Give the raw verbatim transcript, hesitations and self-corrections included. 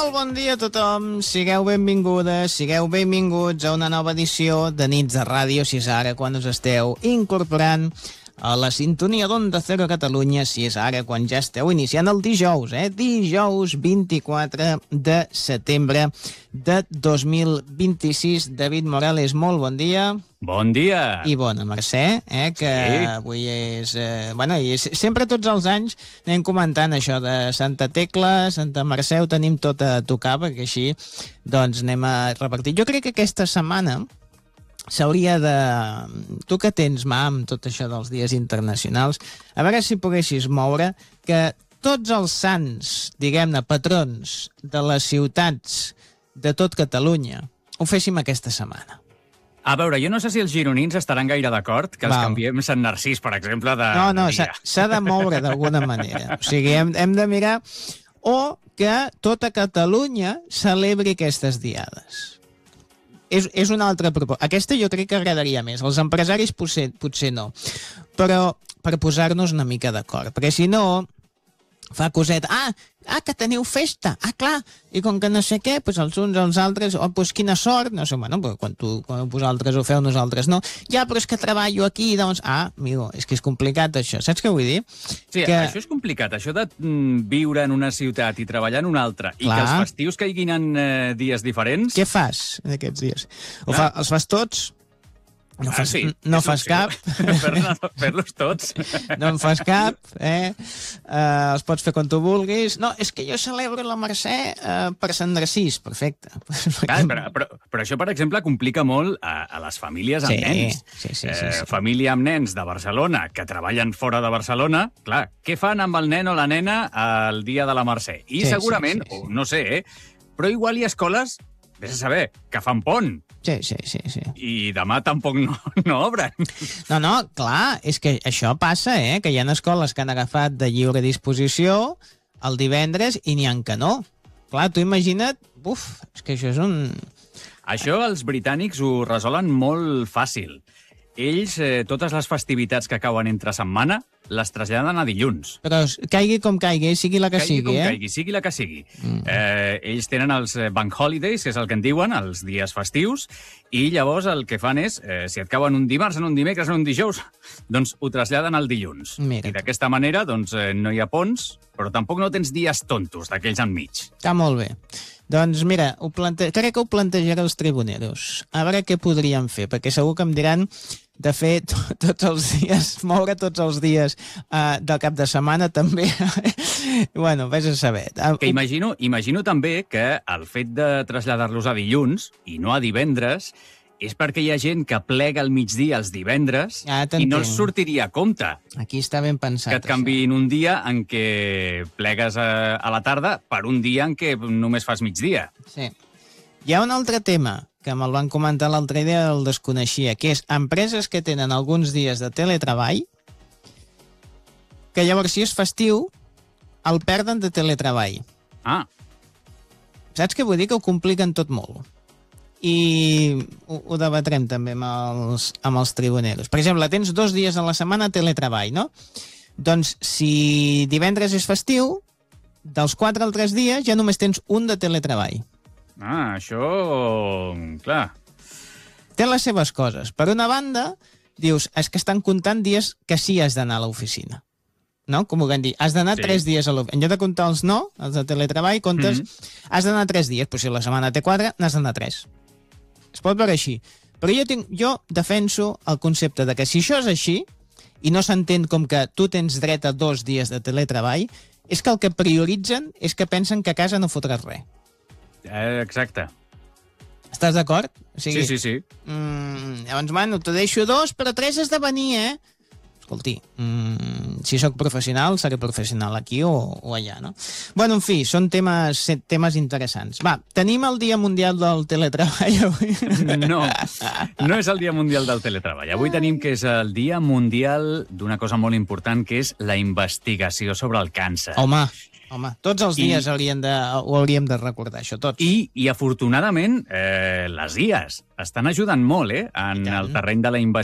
Molt bon dia a tothom, sigueu benvingudes, sigueu benvinguts a una nova edició de Nits de Ràdio, si és ara quan us esteu incorporant a la sintonia d'Onda Cero Catalunya, si és ara quan ja esteu iniciant el dijous, eh? Dijous vint-i-quatre de setembre de dos mil vint-i-sis. David Morales, molt bon dia. Bon dia. I bona Mercè, eh, que sí. Avui és... Eh, bueno, i sempre tots els anys anem comentant això de Santa Tecla, Santa Mercè, ho tenim tot a tocar, perquè així doncs anem a repartir. Jo crec que aquesta setmana s'hauria de... Tu que tens mà amb tot això dels dies internacionals, a veure si poguessis moure que tots els sants, diguem-ne, patrons de les ciutats de tot Catalunya ho féssim aquesta setmana. A veure, jo no sé si els gironins estaran gaire d'acord que els Val. canviem Sant Narcís, per exemple, de No, no, dia. s'ha de moure d'alguna manera. O sigui, hem, hem de mirar... O que tota Catalunya celebri aquestes diades. És, és una altra proposta. Aquesta jo crec que agradaria més. Els empresaris potser, potser no. Però per posar-nos una mica d'acord. Perquè si no, fa coseta. Ah, ah, que teniu festa. Ah, clar. I com que no sé què, doncs els uns els altres, oh, doncs quina sort. No sé, bueno, quan, tu, quan vosaltres ho feu, nosaltres no. Ja, però és que treballo aquí, doncs... Ah, amigo, és que és complicat això. Saps què vull dir? Sí, que... això és complicat. Això de mm, viure en una ciutat i treballar en una altra, i Clar. que els festius caiguin en eh, dies diferents... Què fas en aquests dies? O fa, els fas tots? No ah, fas, sí, no fas cap. Fer-los fer tots. No en fas cap, eh? Uh, els pots fer quan tu vulguis. No, és que jo celebro la Mercè uh, per Sant Narcís. Perfecte. Clar, però, però, però això, per exemple, complica molt a, a les famílies amb sí, nens. Sí, sí, sí, eh, sí. Família amb nens de Barcelona que treballen fora de Barcelona. Clar, què fan amb el nen o la nena el dia de la Mercè? I Sí, segurament, sí, sí, sí. o no sé, eh, però igual hi ha escoles, vés a saber, que fan pont. Sí, sí, sí, sí. I demà tampoc no, no obren. No, no, clar, és que això passa, eh? Que hi ha escoles que han agafat de lliure disposició el divendres i n'hi ha que no. Clar, tu imagina't... Uf, és que això és un... Això els britànics ho resolen molt fàcil. Ells, eh, totes les festivitats que cauen entre setmana, les traslladen a dilluns. Però caigui com caigui, sigui la que caigui sigui, com eh? caigui, sigui la que sigui. Mm. Eh, ells tenen els eh, bank holidays, que és el que en diuen, els dies festius, i llavors el que fan és, eh, si et cauen un dimarts, en un dimecres, en un dijous, doncs ho traslladen al dilluns. Mira. I d'aquesta manera doncs, eh, no hi ha ponts, però tampoc no tens dies tontos d'aquells enmig. Està molt bé. Doncs mira, ho plante... crec que ho plantejaré als tribuneros. A veure què podríem fer, perquè segur que em diran de fer tots els dies, moure tots els dies uh, del cap de setmana també. Bueno, vés a saber. Que imagino, imagino també que el fet de traslladar-los a dilluns i no a divendres és perquè hi ha gent que plega al migdia els divendres Ah, i no els t'entenc. sortiria a compte Aquí està ben pensat. que et canviïn un dia en què plegues a, a la tarda per un dia en què només fas migdia. Sí. Hi ha un altre tema que me'l van comentar l'altre dia, el desconeixia, que és empreses que tenen alguns dies de teletreball que llavors, si és festiu, el perden de teletreball. Ah, Saps què vull dir? Que ho compliquen tot molt. I ho, ho debatrem també amb els, amb els tribuneros. Per exemple, tens dos dies a la setmana teletreball, no? Doncs si divendres és festiu, dels quatre altres dies ja només tens un de teletreball. ah això... Clar. Té les seves coses. Per una banda, dius, és que estan comptant dies que sí has d'anar a l'oficina. No? Com ho vam dir, has d'anar Sí. tres dies a l'oficina. En lloc de comptar els no, els de teletreball, comptes, mm-hmm. has d'anar tres dies. Però si la setmana té quatre, n'has d'anar tres. Es pot veure així. Però jo, tinc, jo defenso el concepte de que si això és així, i no s'entén com que tu tens dret a dos dies de teletreball, és que el que prioritzen és que pensen que a casa no fotràs res. Eh, exacte. Estàs d'acord? O sigui, Sí, sí, sí. Mm, llavors, bueno, te deixo dos, però tres has de venir, eh? Escolti, mm, si sóc professional, seré professional aquí o, o allà, no? Bueno, en fi, són temes, temes interessants. Va, tenim el Dia Mundial del Teletreball avui. No, no és el Dia Mundial del Teletreball. Avui tenim que és el Dia Mundial d'una cosa molt important, que és la investigació sobre el càncer. Home, home, tots els I- dies haurien de, ho hauríem de recordar, això, tots. I, i afortunadament, eh, les I As estan ajudant molt eh, en I tant. el terreny de la investigació